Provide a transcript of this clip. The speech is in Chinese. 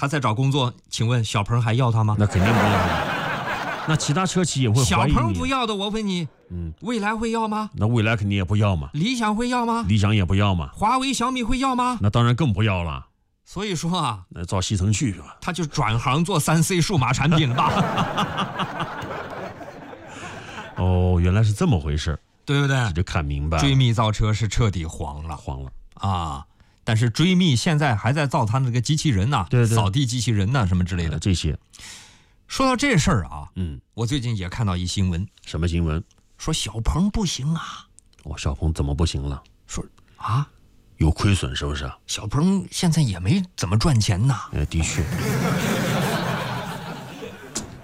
他在找工作，请问小鹏还要他吗？ 那肯定不要。那其他车企也会怀疑你。 小鹏不要的，我问你，未来会要吗？ 那未来肯定也不要嘛。 理想会要吗？ 理想也不要嘛。 华为、小米会要吗？ 那当然更不要了。 所以说啊， 那造吸尘器是吧？ 他就转行做3C 数码产品了吧？ 哦，原来是这么回事， 对不对？ 这就看明白了。 追觅造车是彻底黄了啊！但是追觅现在还在造他那个机器人呐， 对， 扫地机器人呐，什么之类的这些。 说到这事儿啊，我最近也看到一新闻。 什么新闻？ 说小鹏不行啊。 小鹏怎么不行了？ 说啊， 有亏损是不是？ 小鹏现在也没怎么赚钱呐。 的确。